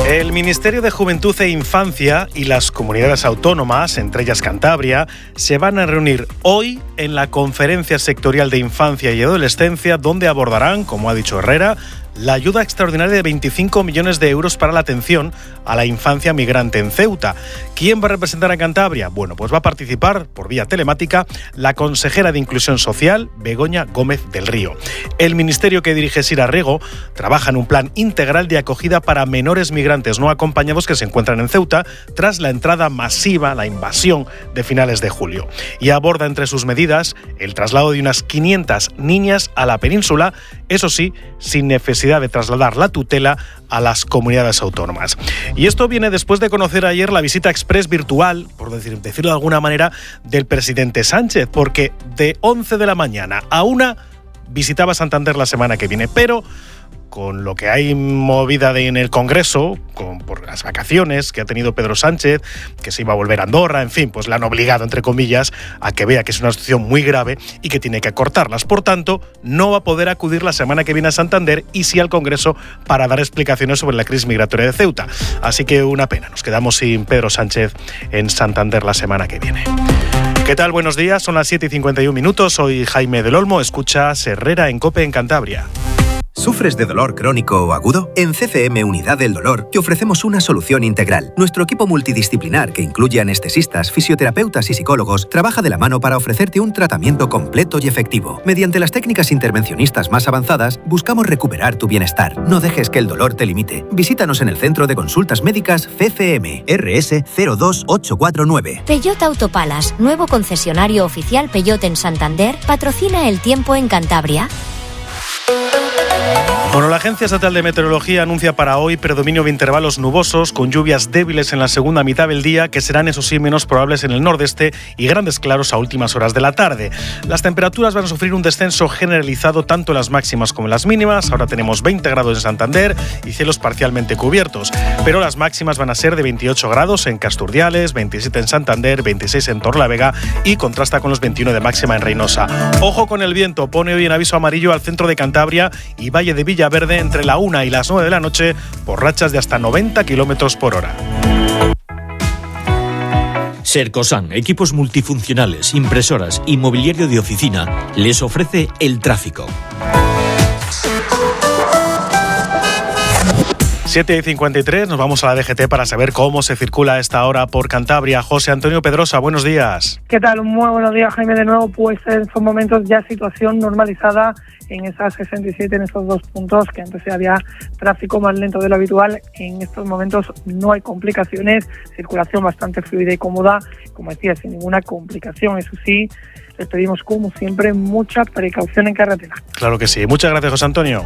El Ministerio de Juventud e Infancia y las comunidades autónomas, entre ellas Cantabria, se van a reunir hoy en la Conferencia Sectorial de Infancia y Adolescencia, donde abordarán, como ha dicho Herrera, la ayuda extraordinaria de 25 millones de euros para la atención a la infancia migrante en Ceuta. ¿Quién va a representar a Cantabria? Bueno, pues va a participar por vía telemática la consejera de Inclusión Social, Begoña Gómez del Río. El ministerio que dirige Sira Rego trabaja en un plan integral de acogida para menores migrantes no acompañados que se encuentran en Ceuta tras la entrada masiva, la invasión de finales de julio. Y aborda entre sus medidas el traslado de unas 500 niñas a la península, eso sí, sin necesidad de trasladar la tutela a las comunidades autónomas. Y esto viene después de conocer ayer la visita express virtual, por decirlo de alguna manera, del presidente Sánchez, porque de 11 de la mañana a 1 visitaba Santander la semana que viene, pero con lo que hay movida en el Congreso, por las vacaciones que ha tenido Pedro Sánchez, que se iba a volver a Andorra, en fin, pues le han obligado, entre comillas, a que vea que es una situación muy grave y que tiene que acortarlas. Por tanto, no va a poder acudir la semana que viene a Santander y sí al Congreso para dar explicaciones sobre la crisis migratoria de Ceuta. Así que una pena, nos quedamos sin Pedro Sánchez en Santander la semana que viene. ¿Qué tal? Buenos días, son las 7:51, soy Jaime del Olmo, escuchas Herrera en COPE en Cantabria. ¿Sufres de dolor crónico o agudo? En CCM Unidad del Dolor te ofrecemos una solución integral. Nuestro equipo multidisciplinar, que incluye anestesistas, fisioterapeutas y psicólogos, trabaja de la mano para ofrecerte un tratamiento completo y efectivo. Mediante las técnicas intervencionistas más avanzadas, buscamos recuperar tu bienestar. No dejes que el dolor te limite. Visítanos en el Centro de Consultas Médicas CCM, RS 02849. Peugeot Autopalas, nuevo concesionario oficial Peugeot en Santander, patrocina el tiempo en Cantabria. Bueno, la Agencia Estatal de Meteorología anuncia para hoy predominio de intervalos nubosos con lluvias débiles en la segunda mitad del día, que serán eso sí menos probables en el nordeste, y grandes claros a últimas horas de la tarde. Las temperaturas van a sufrir un descenso generalizado tanto en las máximas como en las mínimas. Ahora tenemos 20 grados en Santander y cielos parcialmente cubiertos, pero las máximas van a ser de 28 grados en Casturdiales, 27 en Santander, 26 en Torlavega y contrasta con los 21 de máxima en Reynosa. Ojo con el viento, pone hoy en aviso amarillo al centro de Cantabria y Valle de Villaverde entre la 1 y las 9 de la noche por rachas de hasta 90 km por hora. Sercosan, equipos multifuncionales, impresoras y mobiliario de oficina, les ofrece el tráfico. 7:53, nos vamos a la DGT para saber cómo se circula a esta hora por Cantabria. José Antonio Pedrosa, buenos días. ¿Qué tal? Muy buenos días, Jaime, de nuevo. Pues en estos momentos ya situación normalizada en esas 67, en estos dos puntos que antes había tráfico más lento de lo habitual. En estos momentos no hay complicaciones, circulación bastante fluida y cómoda, como decía, sin ninguna complicación. Eso sí, les pedimos como siempre mucha precaución en carretera. Claro que sí. Muchas gracias, José Antonio.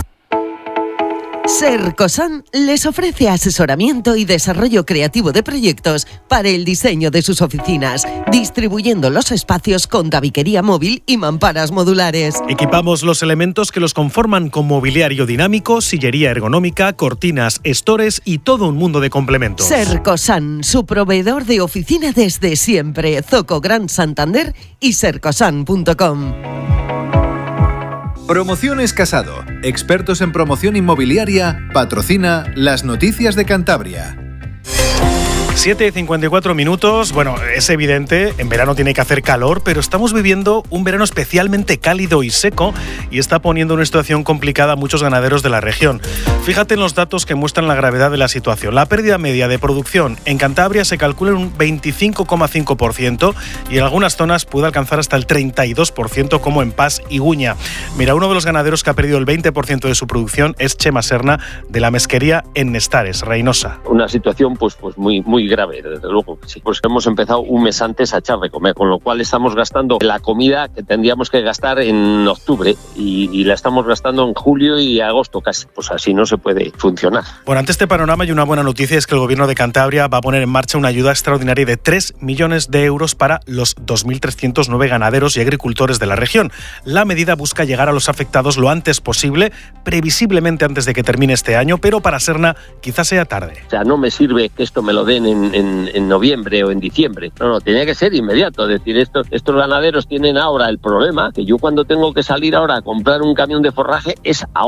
Sercosan les ofrece asesoramiento y desarrollo creativo de proyectos para el diseño de sus oficinas, distribuyendo los espacios con tabiquería móvil y mamparas modulares. Equipamos los elementos que los conforman con mobiliario dinámico, sillería ergonómica, cortinas, estores y todo un mundo de complementos. Sercosan, su proveedor de oficina desde siempre. Zoco Gran Santander y sercosan.com. Promociones Casado, expertos en promoción inmobiliaria, patrocina las noticias de Cantabria. 7:54. Bueno, es evidente, en verano tiene que hacer calor, pero estamos viviendo un verano especialmente cálido y seco y está poniendo en una situación complicada a muchos ganaderos de la región. Fíjate en los datos que muestran la gravedad de la situación. La pérdida media de producción en Cantabria se calcula en un 25,5% y en algunas zonas puede alcanzar hasta el 32%, como en Pas y Guña. Mira, uno de los ganaderos que ha perdido el 20% de su producción es Chema Serna, de la Mesquería en Nestares, Reynosa. Una situación pues muy grave, desde luego que sí. Pues hemos empezado un mes antes a echar de comer, con lo cual estamos gastando la comida que tendríamos que gastar en octubre y la estamos gastando en julio y agosto casi. Pues así no se puede funcionar. Bueno, ante este panorama hay una buena noticia, es que el Gobierno de Cantabria va a poner en marcha una ayuda extraordinaria de 3 millones de euros para los 2.309 ganaderos y agricultores de la región. La medida busca llegar a los afectados lo antes posible, previsiblemente antes de que termine este año, pero para Serna quizás sea tarde. O sea, no me sirve que esto me lo den en noviembre o en diciembre. No, tenía que ser inmediato. Es decir, estos ganaderos tienen ahora el problema que yo cuando tengo que salir ahora a comprar un camión de forraje es ahora.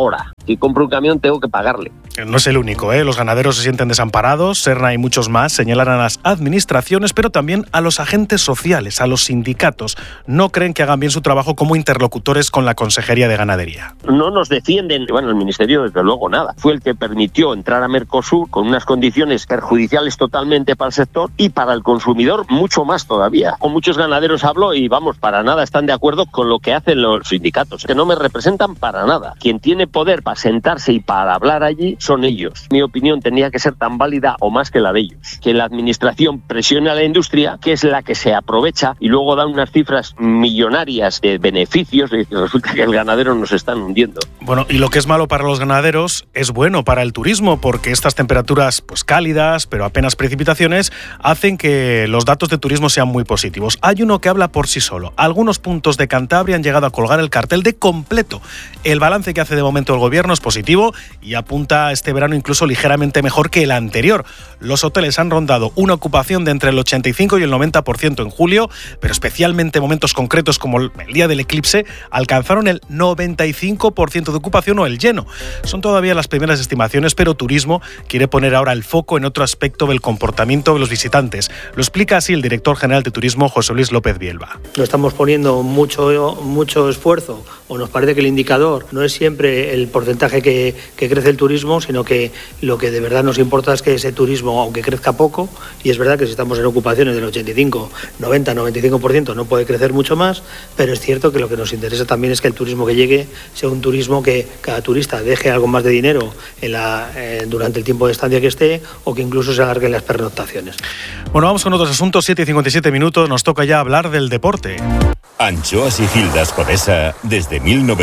Si compro un camión tengo que pagarle. No es el único, Los ganaderos se sienten desamparados. Serna y muchos más señalan a las administraciones, pero también a los agentes sociales, a los sindicatos. No creen que hagan bien su trabajo como interlocutores con la Consejería de Ganadería. No nos defienden. Bueno, el Ministerio desde luego nada. Fue el que permitió entrar a Mercosur con unas condiciones perjudiciales totalmente para el sector y para el consumidor mucho más todavía. Con muchos ganaderos hablo y vamos, para nada están de acuerdo con lo que hacen los sindicatos, que no me representan para nada. Quien tiene poder para sentarse y para hablar allí son ellos. Mi opinión tendría que ser tan válida o más que la de ellos. Que la administración presione a la industria, que es la que se aprovecha y luego da unas cifras millonarias de beneficios y resulta que el ganadero nos están hundiendo. Bueno, y lo que es malo para los ganaderos es bueno para el turismo, porque estas temperaturas pues cálidas, pero apenas precipitaciones, hacen que los datos de turismo sean muy positivos. Hay uno que habla por sí solo. Algunos puntos de Cantabria han llegado a colgar el cartel de completo. El balance que hace de momento el gobierno es positivo y apunta este verano incluso ligeramente mejor que el anterior. Los hoteles han rondado una ocupación de entre el 85 y el 90% en julio, pero especialmente momentos concretos como el día del eclipse alcanzaron el 95% de ocupación o el lleno. Son todavía las primeras estimaciones, pero Turismo quiere poner ahora el foco en otro aspecto del comportamiento de los visitantes. Lo explica así el director general de Turismo, José Luis López Bielba. No estamos poniendo mucho esfuerzo, o nos parece que el indicador no es siempre el porcentaje que crece el turismo, sino que lo que de verdad nos importa es que ese turismo, aunque crezca poco, y es verdad que si estamos en ocupaciones del 85, 90, 95%, no puede crecer mucho más, pero es cierto que lo que nos interesa también es que el turismo que llegue sea un turismo que cada turista deje algo más de dinero durante el tiempo de estancia que esté, o que incluso se alarguen las pernoctaciones. Bueno, vamos con otros asuntos. 7:57 minutos, nos toca ya hablar del deporte. Anchoas y Gildas Codesa, desde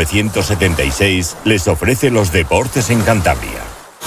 1976, les ofrece los deportes en Cantabria.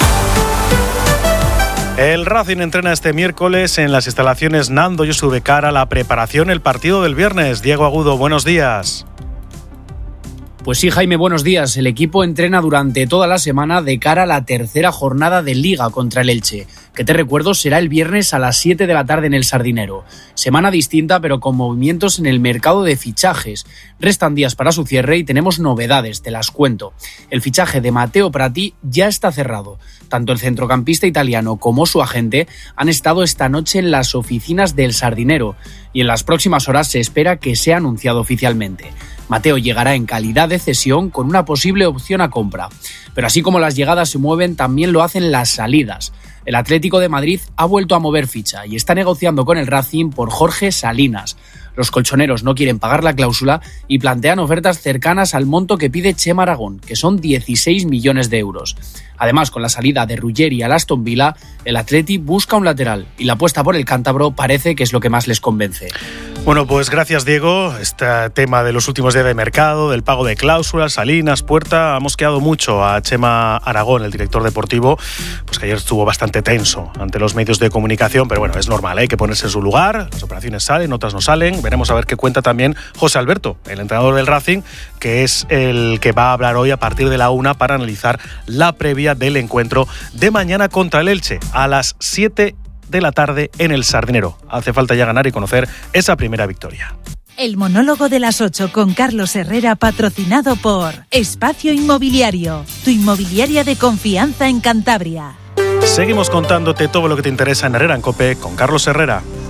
El Racing entrena este miércoles en las instalaciones Nando Yosu de cara a la preparación el partido del viernes. Diego Agudo, buenos días. Pues sí, Jaime, buenos días. El equipo entrena durante toda la semana de cara a la tercera jornada de Liga contra el Elche, que te recuerdo será el viernes a las 7 de la tarde en el Sardinero. Semana distinta, pero con movimientos en el mercado de fichajes. Restan días para su cierre y tenemos novedades, te las cuento. El fichaje de Matteo Prati ya está cerrado. Tanto el centrocampista italiano como su agente han estado esta noche en las oficinas del Sardinero y en las próximas horas se espera que sea anunciado oficialmente. Matteo llegará en calidad de cesión con una posible opción a compra. Pero así como las llegadas se mueven, también lo hacen las salidas. El Atlético de Madrid ha vuelto a mover ficha y está negociando con el Racing por Jorge Salinas. Los colchoneros no quieren pagar la cláusula y plantean ofertas cercanas al monto que pide Chema Aragón, que son 16 millones de euros. Además, con la salida de Ruggeri al Aston Villa, el Atleti busca un lateral y la apuesta por el cántabro parece que es lo que más les convence. Bueno, pues gracias, Diego. Este tema de los últimos días de mercado, del pago de cláusulas, Salinas, Puerta, ha mosqueado mucho a Chema Aragón, el director deportivo, pues que ayer estuvo bastante tenso ante los medios de comunicación, pero bueno, es normal, hay que ponerse en su lugar, las operaciones salen, otras no salen. Veremos a ver qué cuenta también José Alberto, el entrenador del Racing, que es el que va a hablar hoy a partir de la 1 para analizar la previa del encuentro de mañana contra el Elche a las 7 de la tarde en el Sardinero. Hace falta ya ganar y conocer esa primera victoria. El monólogo de las 8 con Carlos Herrera, patrocinado por Espacio Inmobiliario, tu inmobiliaria de confianza en Cantabria. Seguimos contándote todo lo que te interesa en Herrera en COPE con Carlos Herrera.